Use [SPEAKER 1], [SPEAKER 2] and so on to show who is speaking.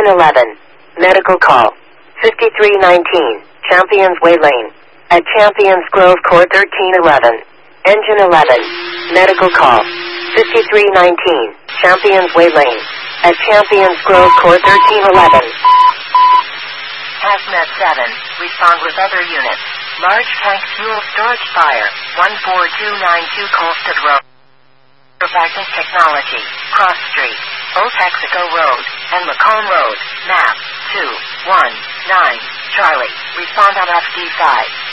[SPEAKER 1] Engine 11. Medical call. 5319. Champions Way Lane. At Champions Grove Court 1311. Engine 11. Medical call. 5319. Champions Way Lane. At Champions Grove Court 1311.
[SPEAKER 2] Hazmat 7. Respond with other units. Large tank fuel storage fire. 14292 Colstead Road. Surfactant Technology. Cross Street. Old Texaco Road. And Macomb Road. Map 219. Charlie. Respond on FD5.